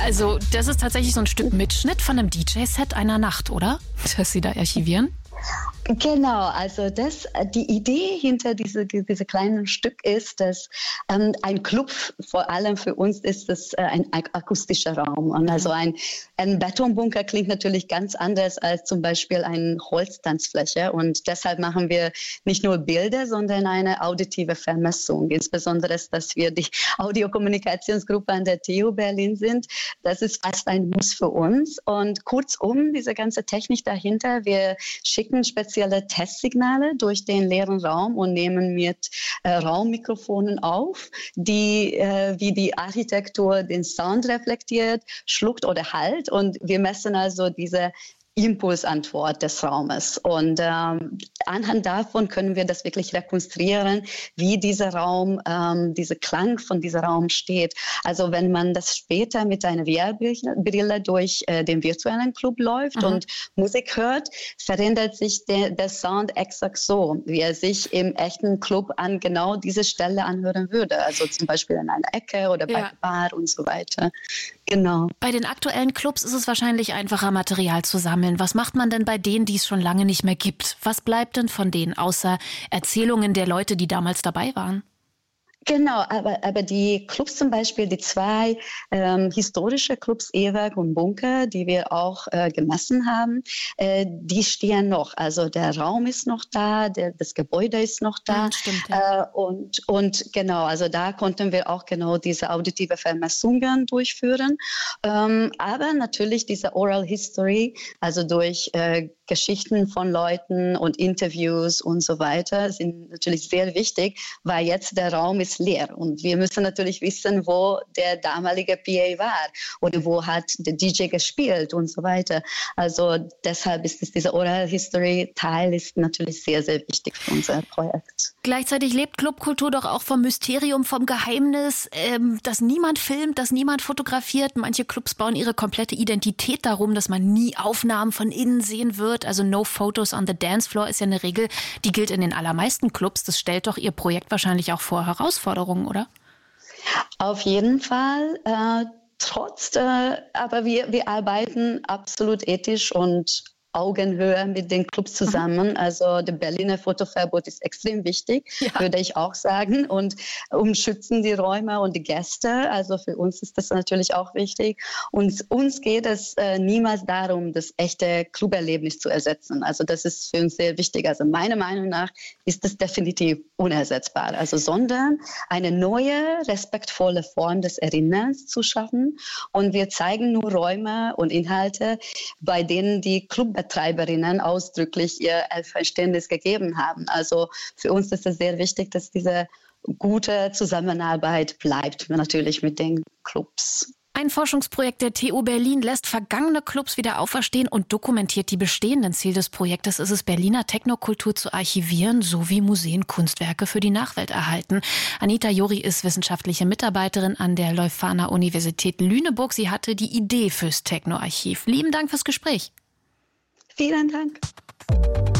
Also das ist tatsächlich so ein Stück Mitschnitt von einem DJ-Set einer Nacht, oder? Das Sie da archivieren? Genau, also die Idee hinter diese kleinen Stück ist, dass ein Club vor allem für uns ist das ein akustischer Raum. Und also ein Betonbunker klingt natürlich ganz anders als zum Beispiel eine Holztanzfläche. Und deshalb machen wir nicht nur Bilder, sondern eine auditive Vermessung. Insbesondere, dass wir die Audiokommunikationsgruppe an der TU Berlin sind. Das ist fast ein Muss für uns. Und kurzum, diese ganze Technik dahinter, wir schicken spezielle Testsignale durch den leeren Raum und nehmen mit Raummikrofonen auf, die wie die Architektur den Sound reflektiert, schluckt oder halt. Und wir messen also diese Impulsantwort des Raumes. Und anhand davon können wir das wirklich rekonstruieren, wie dieser Raum, dieser Klang von diesem Raum steht. Also wenn man das später mit einer VR-Brille durch den virtuellen Club läuft und Musik hört, verändert sich der Sound exakt so, wie er sich im echten Club an genau diese Stelle anhören würde. Also zum Beispiel in einer Ecke oder bei der Bar und so weiter. Genau. Bei den aktuellen Clubs ist es wahrscheinlich einfacher, Material zu sammeln. Was macht man denn bei denen, die es schon lange nicht mehr gibt? Was bleibt denn von denen, außer Erzählungen der Leute, die damals dabei waren? Genau, aber die Clubs zum Beispiel, die zwei historische Clubs, E-Werk und Bunker, die wir auch gemessen haben, die stehen noch. Also der Raum ist noch da, das Gebäude ist noch da. Stimmt, ja. Und genau, also da konnten wir auch genau diese auditive Vermessungen durchführen. Aber natürlich diese Oral History, also durch Geschichten von Leuten und Interviews und so weiter, sind natürlich sehr wichtig, weil jetzt der Raum ist leer und wir müssen natürlich wissen, wo der damalige PA war oder wo hat der DJ gespielt und so weiter. Also deshalb ist es dieser Oral History Teil ist natürlich sehr, sehr wichtig für unser Projekt. Gleichzeitig lebt Clubkultur doch auch vom Mysterium, vom Geheimnis, dass niemand filmt, dass niemand fotografiert. Manche Clubs bauen ihre komplette Identität darum, dass man nie Aufnahmen von innen sehen wird. Also no photos on the dance floor ist ja eine Regel, die gilt in den allermeisten Clubs. Das stellt doch Ihr Projekt wahrscheinlich auch vor Herausforderungen, oder? Auf jeden Fall. Aber wir arbeiten absolut ethisch und Augenhöhe mit den Clubs zusammen. Also der Berliner Fotoverbot ist extrem wichtig, würde ich auch sagen. Und schützen die Räume und die Gäste. Also für uns ist das natürlich auch wichtig. Und uns geht es niemals darum, das echte Cluberlebnis zu ersetzen. Also das ist für uns sehr wichtig. Also meiner Meinung nach ist das definitiv unersetzbar. Also sondern eine neue, respektvolle Form des Erinnerns zu schaffen. Und wir zeigen nur Räume und Inhalte, bei denen die Clubbetreiberinnen ausdrücklich ihr Verständnis gegeben haben. Also für uns ist es sehr wichtig, dass diese gute Zusammenarbeit bleibt, natürlich mit den Clubs. Ein Forschungsprojekt der TU Berlin lässt vergangene Clubs wieder auferstehen und dokumentiert die bestehenden. Ziel des Projektes ist es, Berliner Technokultur zu archivieren, sowie Museen Kunstwerke für die Nachwelt erhalten. Anita Jori ist wissenschaftliche Mitarbeiterin an der Leuphana Universität Lüneburg. Sie hatte die Idee fürs Technoarchiv. Lieben Dank fürs Gespräch. Vielen Dank.